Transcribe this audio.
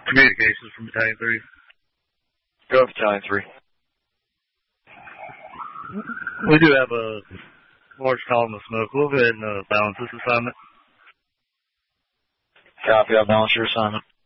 Communications from Battalion 3. Go with Battalion 3. We do have a large column of smoke. We'll go ahead and balance this assignment. Copy, I'll balance your assignment.